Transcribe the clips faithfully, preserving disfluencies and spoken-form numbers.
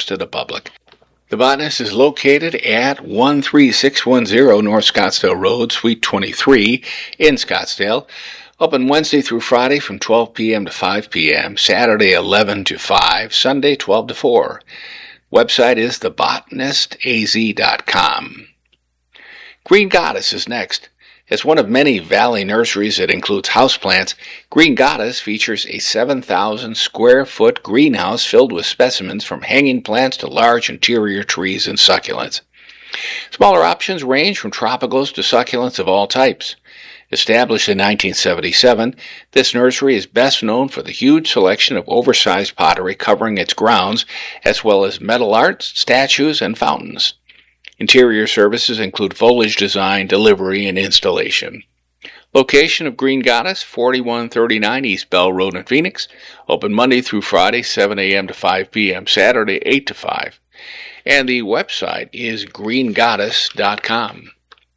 to the public. The Botanist is located at one three six one zero North Scottsdale Road, Suite twenty-three in Scottsdale. Open Wednesday through Friday from twelve p.m. to five p.m., Saturday eleven to five, Sunday twelve to four. Website is the botanist a z dot com. Green Goddess is next. As one of many Valley nurseries that includes houseplants, Green Goddess features a seven thousand square foot greenhouse filled with specimens from hanging plants to large interior trees and succulents. Smaller options range from tropicals to succulents of all types. Established in nineteen seventy-seven, this nursery is best known for the huge selection of oversized pottery covering its grounds, as well as metal art, statues, and fountains. Interior services include foliage design, delivery, and installation. Location of Green Goddess, forty-one thirty-nine East Bell Road in Phoenix. Open Monday through Friday, seven a.m. to five p.m., Saturday, eight to five. And the website is green goddess dot com.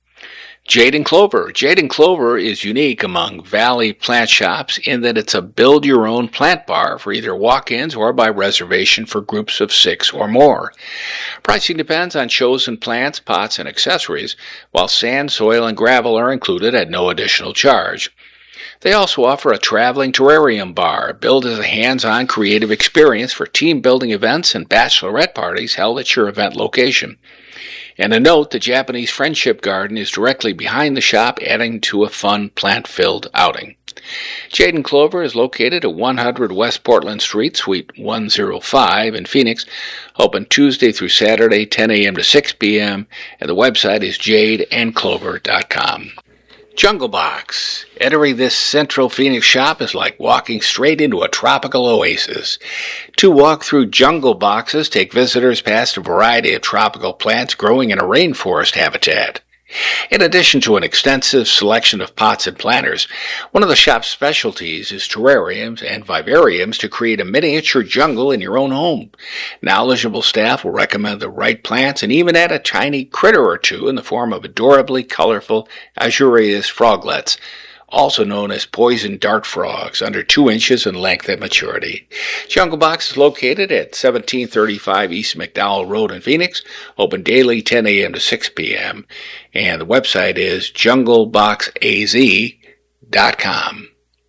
Jade and Clover. Jade and Clover is unique among Valley plant shops in that it's a build-your-own plant bar for either walk-ins or by reservation for groups of six or more. Pricing depends on chosen plants, pots, and accessories, while sand, soil, and gravel are included at no additional charge. They also offer a traveling terrarium bar, billed as a hands-on creative experience for team-building events and bachelorette parties held at your event location. And a note, the Japanese Friendship Garden is directly behind the shop, adding to a fun plant-filled outing. Jade and Clover is located at one hundred West Portland Street, Suite one oh five in Phoenix. Open Tuesday through Saturday, ten a.m. to six p.m., and the website is jade and clover dot com. Jungle Box. Entering this central Phoenix shop is like walking straight into a tropical oasis. Two walk-through Jungle Boxes take visitors past a variety of tropical plants growing in a rainforest habitat. In addition to an extensive selection of pots and planters, one of the shop's specialties is terrariums and vivariums to create a miniature jungle in your own home. Knowledgeable staff will recommend the right plants and even add a tiny critter or two in the form of adorably colorful azurias froglets, also known as poison dart frogs, under two inches in length at maturity. Jungle Box is located at seventeen thirty-five East McDowell Road in Phoenix, open daily ten a.m. to six p.m., and the website is jungle box a z dot com.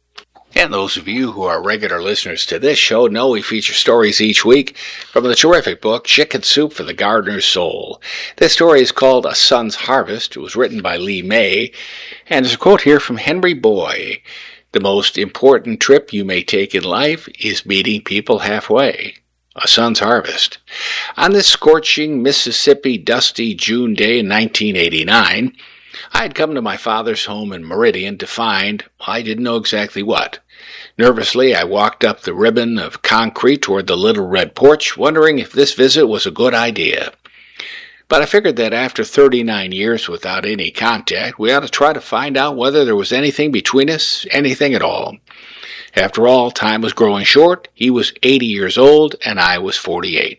And those of you who are regular listeners to this show know we feature stories each week from the terrific book, Chicken Soup for the Gardener's Soul. This story is called A Son's Harvest. It was written by Lee May, and there's a quote here from Henry Boy. The most important trip you may take in life is meeting people halfway. A Son's Harvest. On this scorching Mississippi dusty June day in nineteen eighty-nine, I had come to my father's home in Meridian to find I didn't know exactly what. Nervously, I walked up the ribbon of concrete toward the little red porch, wondering if this visit was a good idea. But I figured that after thirty-nine years without any contact, we ought to try to find out whether there was anything between us, anything at all. After all, time was growing short. He was eighty years old, and I was forty-eight.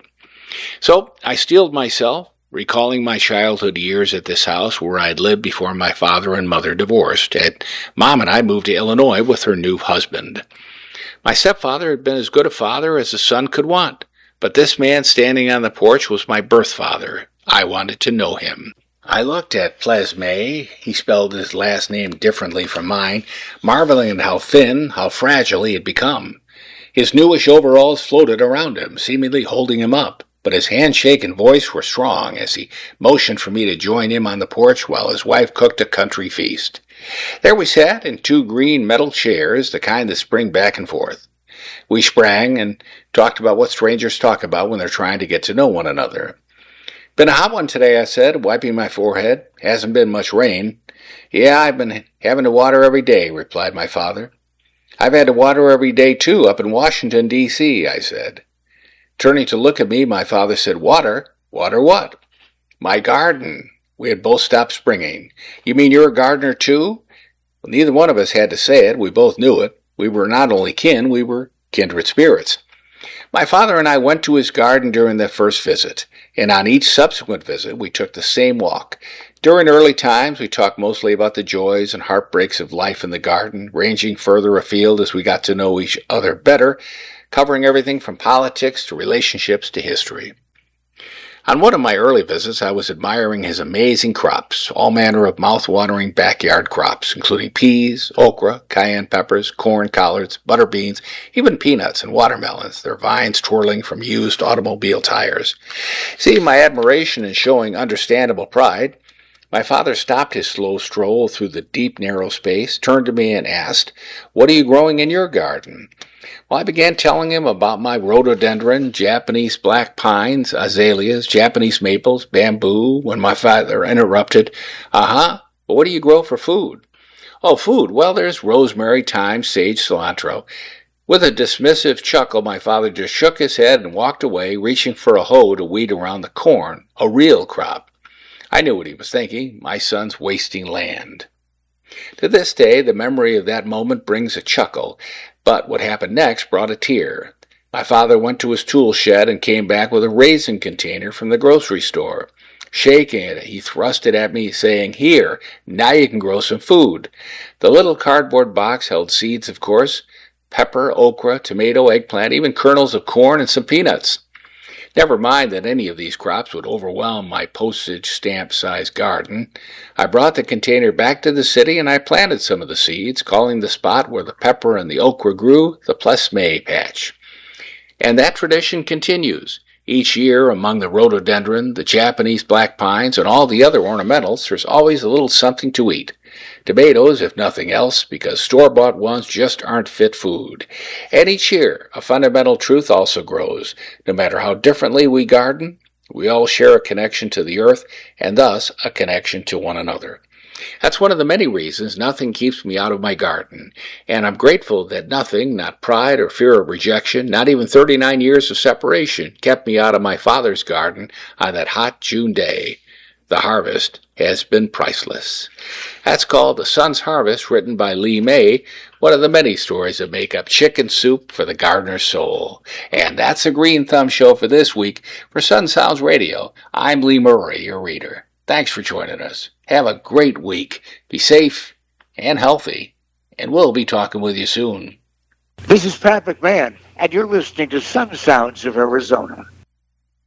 So I steeled myself, recalling my childhood years at this house where I had lived before my father and mother divorced, and Mom and I moved to Illinois with her new husband. My stepfather had been as good a father as a son could want, but this man standing on the porch was my birth father. I wanted to know him. I looked at Plasme, he spelled his last name differently from mine, marveling at how thin, how fragile he had become. His newish overalls floated around him, seemingly holding him up, but his handshake and voice were strong as he motioned for me to join him on the porch while his wife cooked a country feast. There we sat in two green metal chairs, the kind that spring back and forth. We sprang and talked about what strangers talk about when they're trying to get to know one another. Been a hot one today, I said, wiping my forehead. Hasn't been much rain. Yeah, I've been having to water every day, replied my father. I've had to water every day, too, up in Washington, D C, I said. Turning to look at me, my father said, Water? Water what? My garden. We had both stopped springing. You mean you're a gardener, too? Well, neither one of us had to say it. We both knew it. We were not only kin, we were kindred spirits. My father and I went to his garden during that first visit, and on each subsequent visit we took the same walk. During early times, we talked mostly about the joys and heartbreaks of life in the garden, ranging further afield as we got to know each other better, covering everything from politics to relationships to history. On one of my early visits, I was admiring his amazing crops, all manner of mouth-watering backyard crops, including peas, okra, cayenne peppers, corn, collards, butter beans, even peanuts and watermelons, their vines twirling from used automobile tires. Seeing my admiration and showing understandable pride, my father stopped his slow stroll through the deep, narrow space, turned to me and asked, "What are you growing in your garden?" Well, I began telling him about my rhododendron, Japanese black pines, azaleas, Japanese maples, bamboo, when my father interrupted, "Uh-huh, but what do you grow for food?" "Oh, food, well, there's rosemary, thyme, sage, cilantro." With a dismissive chuckle, my father just shook his head and walked away, reaching for a hoe to weed around the corn, a real crop. I knew what he was thinking. My son's wasting land. To this day, the memory of that moment brings a chuckle, but what happened next brought a tear. My father went to his tool shed and came back with a raisin container from the grocery store. Shaking it, he thrust it at me, saying, "Here, now you can grow some food." The little cardboard box held seeds, of course, pepper, okra, tomato, eggplant, even kernels of corn and some peanuts. Never mind that any of these crops would overwhelm my postage stamp-sized garden. I brought the container back to the city and I planted some of the seeds, calling the spot where the pepper and the okra grew the Plesme patch. And that tradition continues. Each year, among the rhododendron, the Japanese black pines, and all the other ornamentals, there's always a little something to eat. Tomatoes, if nothing else, because store-bought ones just aren't fit food. And each year, a fundamental truth also grows. No matter how differently we garden, we all share a connection to the earth, and thus a connection to one another. That's one of the many reasons nothing keeps me out of my garden, and I'm grateful that nothing, not pride or fear of rejection, not even thirty-nine years of separation, kept me out of my father's garden on that hot June day. The harvest has been priceless. That's called The Sun's Harvest, written by Lee May, one of the many stories that make up Chicken Soup for the Gardener's Soul. And that's a Green Thumb Show for this week. For Sun Sounds Radio, I'm Lee Murray, your reader. Thanks for joining us. Have a great week. Be safe and healthy, and we'll be talking with you soon. This is Pat McMahon, and you're listening to Sun Sounds of Arizona.